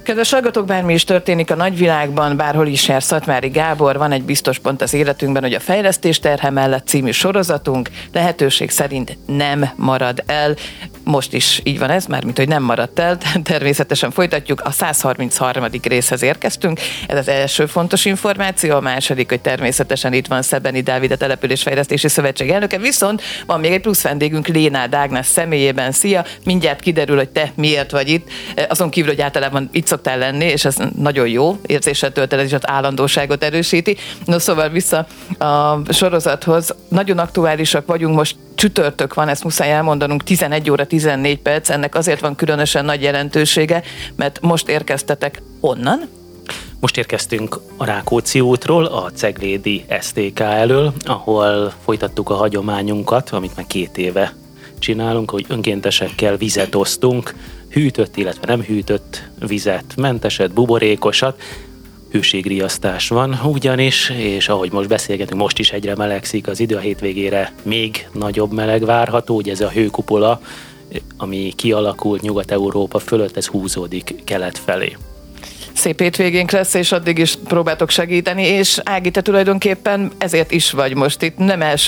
Kedves hallgatók, bármi is történik a nagyvilágban, bárhol is jár Szatmári Gábor, van egy biztos pont az életünkben, hogy a Fejlesztés terhe mellett című sorozatunk lehetőség szerint nem marad el. Most is így van ez, mármint, hogy nem maradt el, természetesen folytatjuk. A 133. részhez érkeztünk, ez az első fontos információ, a második, hogy természetesen itt van Szebeni Dávid, a Településfejlesztési Szövetség elnöke, viszont van még egy plusz vendégünk Lénád Ágnes személyében. Szia, mindjárt kiderül, hogy te miért vagy itt, azon kívül, hogy általában itt szoktál lenni, és ez nagyon jó érzéssel tölteled, és az állandóságot erősíti. No, szóval vissza a sorozathoz. Nagyon aktuálisak vagyunk, most csütörtök van, ezt muszáj elmondanunk, 11 óra 14 perc, ennek azért van különösen nagy jelentősége, mert most érkeztetek onnan? Most érkeztünk a Rákóczi útról, a Ceglédi STK elől, ahol folytattuk a hagyományunkat, amit már 2 éve csinálunk, hogy önkéntesekkel vizet osztunk, hűtött, illetve nem hűtött vizet, menteset, buborékosat. Hőségriasztás van ugyanis, és ahogy most beszélgetünk, most is egyre melegszik az idő, a hétvégére még nagyobb meleg várható, ugye ez a hőkupola, ami kialakult Nyugat-Európa fölött, ez húzódik kelet felé. Szép hétvégénk lesz, és addig is próbáltok segíteni, és Ági, te tulajdonképpen ezért is vagy most itt, nem első